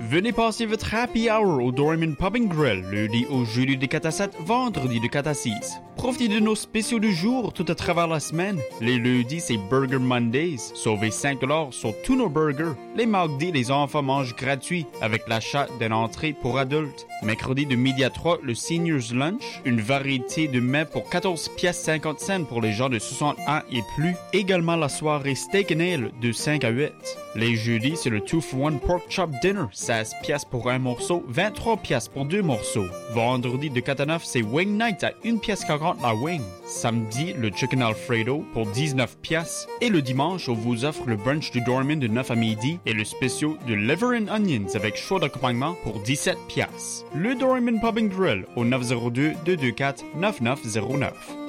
Venez passer votre happy hour au Doryman Pub and Grill, lundi au jeudi de 4 à 7, vendredi de 4 à 6. Profitez de nos spéciaux du jour tout à travers la semaine. Les lundis, c'est Burger Mondays. Sauvez 5$ sur tous nos burgers. Les mardis, les enfants mangent gratuit avec l'achat d'une entrée pour adultes. Mercredi de midi à 3, le Seniors Lunch. Une variété de mets pour 14,50$ pour les gens de 60 ans et plus. Également la soirée Steak and Ale de 5 à 8. Les jeudis, c'est le 2-for-1 Pork Chop Dinner. 16$ pour un morceau, 23$ pour 2 morceaux. Vendredi de 4 à 9, c'est Wing Night à 1,40$ la wing. Samedi, le Chicken Alfredo pour 19$. Et le dimanche, on vous offre le brunch du Doryman de 9 à midi et le spécial de Liver and Onions avec choix d'accompagnement pour 17$. Le Doryman Pub and Grill au 902-224-9909.